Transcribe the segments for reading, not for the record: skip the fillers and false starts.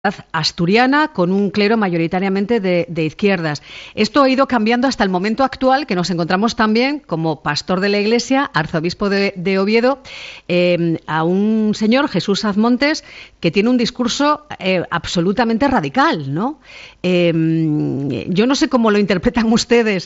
asturiana con un clero mayoritariamente de izquierdas. Esto ha ido cambiando hasta el momento actual, que nos encontramos también como pastor de la Iglesia, arzobispo de Oviedo, a un señor, Jesús Azmontes, que tiene un discurso absolutamente radical, ¿no? Yo no sé cómo lo interpretan ustedes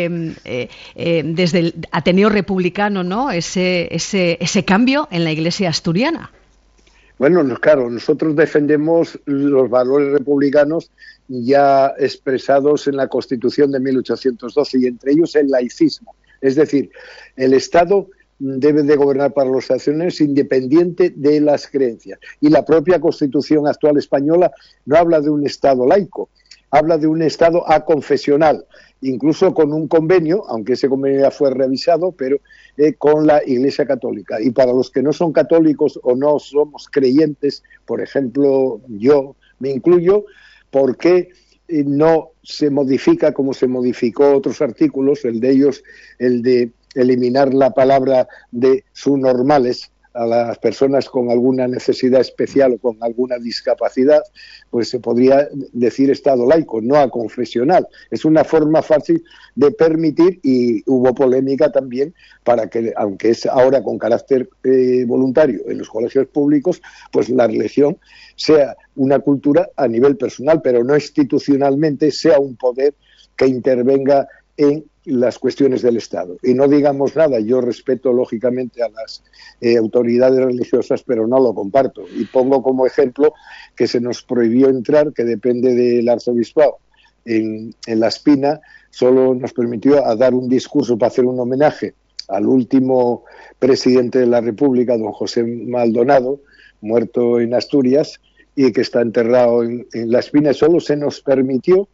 desde el Ateneo Republicano, ¿no? Ese cambio en la Iglesia asturiana. Bueno, claro, nosotros defendemos los valores republicanos ya expresados en la Constitución de 1812 y entre ellos el laicismo. Es decir, el Estado debe de gobernar para los naciones independiente de las creencias. Y la propia Constitución actual española no habla de un Estado laico, habla de un Estado aconfesional, incluso con un convenio, aunque ese convenio ya fue revisado, pero con la Iglesia Católica. Y para los que no son católicos o no somos creyentes, por ejemplo, yo me incluyo, ¿por qué no se modifica como se modificó otros artículos, el de ellos, el de eliminar la palabra de subnormales a las personas con alguna necesidad especial o con alguna discapacidad, pues se podría decir Estado laico, no aconfesional. Es una forma fácil de permitir, y hubo polémica también para que, aunque es ahora con carácter voluntario en los colegios públicos, pues la religión sea una cultura a nivel personal, pero no institucionalmente sea un poder que intervenga en las cuestiones del Estado. Y no digamos nada, yo respeto lógicamente a las autoridades religiosas, pero no lo comparto. Y pongo como ejemplo que se nos prohibió entrar, que depende del arzobispado, en La Espina, solo nos permitió a dar un discurso para hacer un homenaje al último presidente de la República, don José Maldonado, muerto en Asturias, y que está enterrado en La Espina. Solo se nos permitió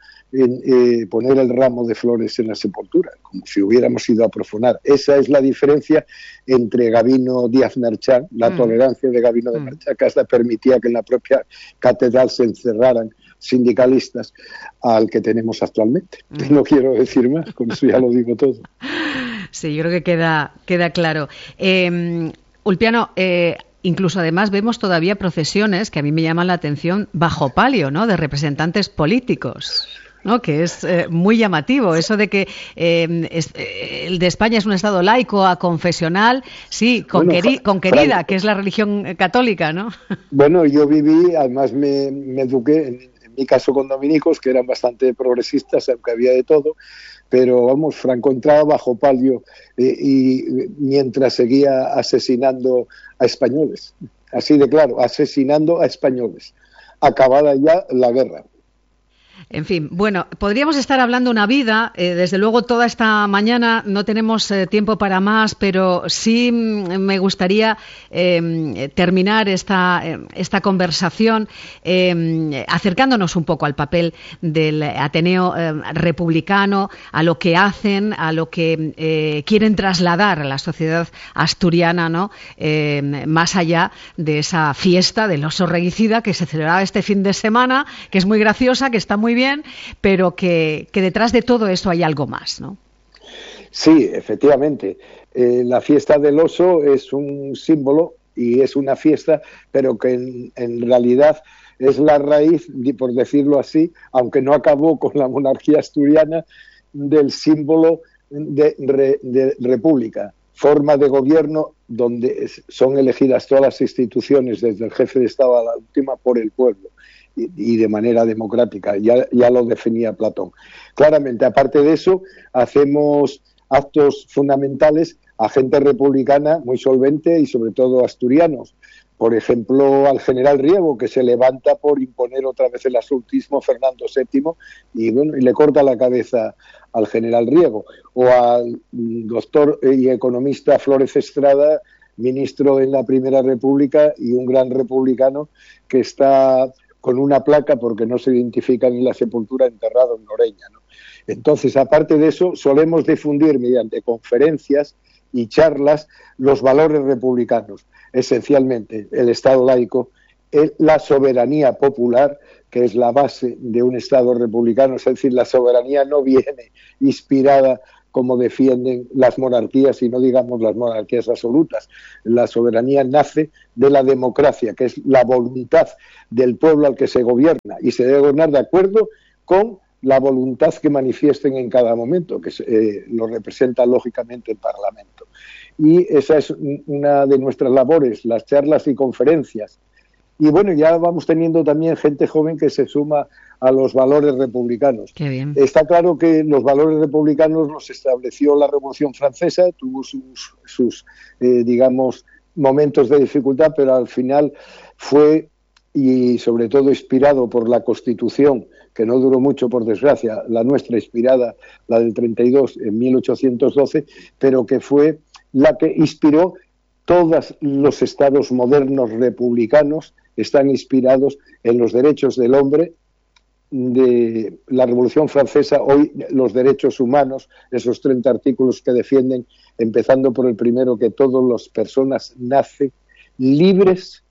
poner el ramo de flores en la sepultura, como si hubiéramos ido a profanar. Esa es la diferencia entre Gabino Díaz Merchán, la tolerancia de Gabino de Merchán, que hasta permitía que en la propia catedral se encerraran sindicalistas, al que tenemos actualmente. No quiero decir más, con eso ya lo digo todo. Sí, yo creo que queda claro. Ulpiano, incluso además vemos todavía procesiones que a mí me llaman la atención bajo palio, ¿no?, de representantes políticos, ¿no?, que es muy llamativo eso de que el de España es un Estado laico, aconfesional, sí, conquerida, que es la religión católica, ¿no? Bueno, yo viví, además me eduqué, en mi caso con dominicos, que eran bastante progresistas, aunque había de todo, pero vamos, Franco entraba bajo palio y mientras seguía asesinando a españoles, así de claro, asesinando a españoles, acabada ya la guerra. En fin, bueno, podríamos estar hablando una vida, desde luego toda esta mañana no tenemos tiempo para más, pero sí me gustaría terminar esta conversación acercándonos un poco al papel del Ateneo Republicano, a lo que hacen, a lo que quieren trasladar a la sociedad asturiana, ¿no?, más allá de esa fiesta del oso regicida que se celebraba este fin de semana, que es muy graciosa, que está muy bien, pero que detrás de todo esto hay algo más, ¿no? Sí, efectivamente. La fiesta del oso es un símbolo y es una fiesta, pero que en realidad es la raíz, por decirlo así, aunque no acabó con la monarquía asturiana, del símbolo de república, forma de gobierno donde son elegidas todas las instituciones, desde el jefe de Estado a la última, por el pueblo y de manera democrática. Ya lo definía Platón. Claramente, aparte de eso, hacemos actos fundamentales a gente republicana muy solvente y sobre todo asturianos. Por ejemplo, al general Riego, que se levanta por imponer otra vez el absolutismo Fernando VII y le corta la cabeza al general Riego. O al doctor y economista Flórez Estrada, ministro en la Primera República y un gran republicano que está con una placa porque no se identifica en la sepultura, enterrado en Noreña, ¿no? Entonces, aparte de eso, solemos difundir mediante conferencias y charlas los valores republicanos, esencialmente el Estado laico, la soberanía popular, que es la base de un Estado republicano, es decir, la soberanía no viene inspirada como defienden las monarquías, y no digamos las monarquías absolutas. La soberanía nace de la democracia, que es la voluntad del pueblo al que se gobierna, y se debe gobernar de acuerdo con la voluntad que manifiesten en cada momento, que lo representa lógicamente el Parlamento. Y esa es una de nuestras labores, las charlas y conferencias. Y bueno, ya vamos teniendo también gente joven que se suma a los valores republicanos. Qué bien. Está claro que los valores republicanos los estableció la Revolución Francesa, tuvo sus digamos, momentos de dificultad, pero al final fue, y sobre todo inspirado por la Constitución, que no duró mucho, por desgracia, la nuestra inspirada, la del 32, en 1812, pero que fue la que inspiró todos los estados modernos republicanos, están inspirados en los derechos del hombre de la Revolución Francesa. Hoy los derechos humanos, esos 30 artículos que defienden, empezando por el primero, que todas las personas nacen libres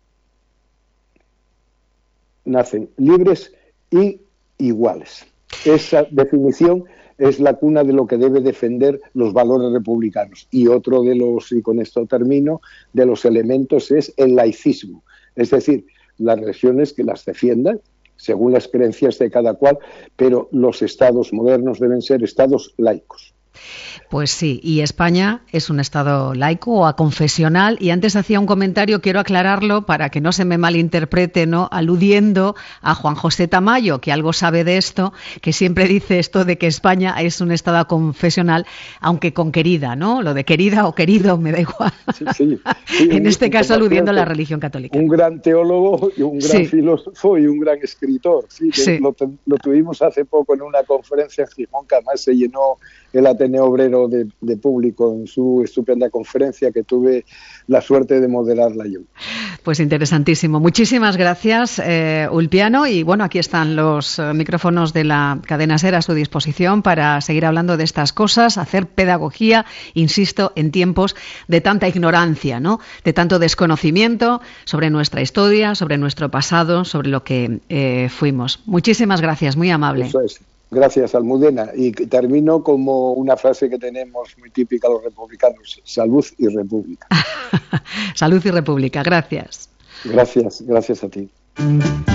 y iguales. Esa definición es la cuna de lo que debe defender los valores republicanos. Y otro de los, y con esto termino, de los elementos es el laicismo. Es decir, las religiones que las defiendan según las creencias de cada cual, pero los estados modernos deben ser estados laicos. Pues sí, y España es un estado laico o aconfesional, y antes hacía un comentario, quiero aclararlo para que no se me malinterprete, ¿no?, aludiendo a Juan José Tamayo, que algo sabe de esto, que siempre dice esto de que España es un estado aconfesional, aunque con querida, ¿no? Lo de querida o querido me da igual. Sí, en este caso aludiendo a la religión católica. Un gran teólogo y un gran filósofo y un gran escritor. Lo tuvimos hace poco en una conferencia en Gijón, que además se llenó el Ateneo Obrero de público en su estupenda conferencia, que tuve la suerte de moderarla yo. Pues interesantísimo. Muchísimas gracias, Ulpiano. Y bueno, aquí están los micrófonos de la cadena SER a su disposición para seguir hablando de estas cosas, hacer pedagogía, insisto, en tiempos de tanta ignorancia, ¿no?, de tanto desconocimiento sobre nuestra historia, sobre nuestro pasado, sobre lo que fuimos. Muchísimas gracias, muy amable. Eso es. Gracias, Almudena. Y termino como una frase que tenemos muy típica los republicanos: salud y república. Salud y república. Gracias. Gracias a ti.